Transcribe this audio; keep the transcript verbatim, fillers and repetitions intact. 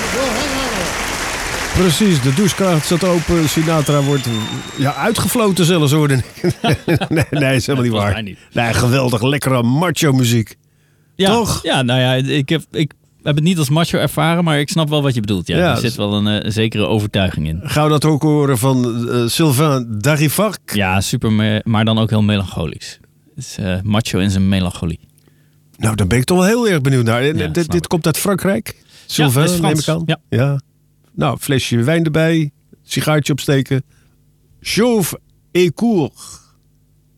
Precies, de douchekracht zat open. Sinatra wordt ja, uitgefloten zelfs, hoorde ik. nee, nee, is helemaal niet waar. Niet. Nee, geweldig, lekkere macho muziek. Ja, toch? Ja, nou ja, ik heb, ik heb het niet als macho ervaren, maar ik snap wel wat je bedoelt. Ja, ja, er zit wel een, een zekere overtuiging in. Gaan we dat ook horen van uh, Sylvain Darivark? Ja, super, me- maar dan ook heel melancholisch. Dus, uh, macho in zijn melancholie. Nou, daar ben ik toch wel heel erg benieuwd naar. Ja, dit dit komt uit Frankrijk? Sylvain, ja, neem ik aan. Ja. ja. Nou, flesje wijn erbij, sigaartje opsteken. Chauve et court.